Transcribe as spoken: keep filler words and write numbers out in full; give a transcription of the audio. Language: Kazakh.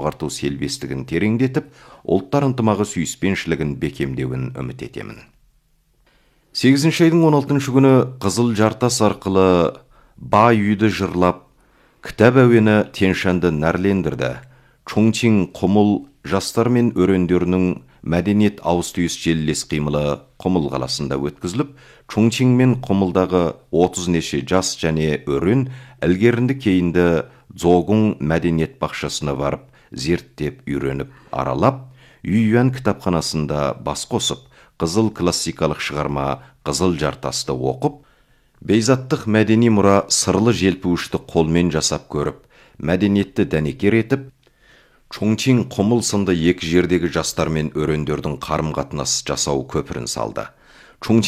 жоғарту селбестігін тереңдетіп, ұлттар ынтымағы сүйіспеншілігін бекемдеуін үміт етемін. сегізінші айдың он алтыншы күні Қызыл жартас арқылы бай үйді жырлап, кітап әуені Тянь-Шаньды нәрлендірді. Чоңчин Құмыл жастар мен өрендерінің мәдениет ауыс-түйіс желілес қимылы Құмыл қаласында өткізіліп, Чоңчин мен Құмылдағы отыз неше жас және өрен ілгерінді кейінді Дзогун мәдениет бақшасына барып, зерттеп, үйреніп, аралап, Юйюан кітапханасында бас қосып, қызыл классикалық шығарма Қызыл жартасты оқып, бейзаттық мәдени мұра сырлы желпуішті қолмен жасап көріп, мәдениетті дәнекер етіп, Чоңчин Құмыл сынды екі жердегі жастар мен өрендердің қарым-қатынас жасау көпірін салды.